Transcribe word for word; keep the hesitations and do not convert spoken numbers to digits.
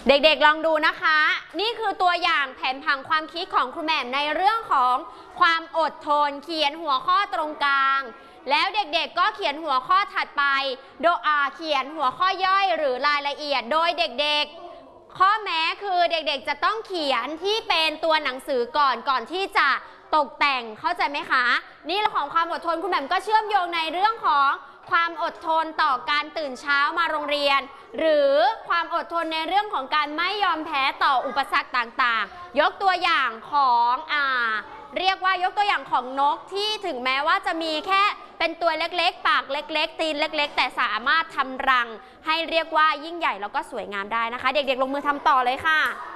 เด็กๆลองดูนะคะนี่คือตัวอย่างแผนผังความคิดของครูแหม่มในเรื่องของความอดทนเขียนหัวข้อตรงกลางแล้วเด็กๆก็เขียนหัวข้อถัดไปโดยเขียนหัวข้อย่อยหรือรายละเอียดโดยเด็กๆข้อแม้คือเด็กๆจะต้องเขียนที่เป็นตัวหนังสือก่อนก่อนที่จะตกแต่งเข้าใจไหมคะนี่เรื่องของความอดทนครูแหม่มก็เชื่อมโยงในเรื่องของความอดทนต่อการตื่นเช้ามาโรงเรียนหรือความอดทนในเรื่องของการไม่ยอมแพ้ต่ออุปสรรคต่างๆยกตัวอย่างของอ่าเรียกว่ายกตัวอย่างของนกที่ถึงแม้ว่าจะมีแค่เป็นตัวเล็กๆปากเล็กๆตีนเล็กๆแต่สามารถทำรังให้เรียกว่ายิ่งใหญ่แล้วก็สวยงามได้นะคะเด็กๆลงมือทำต่อเลยค่ะ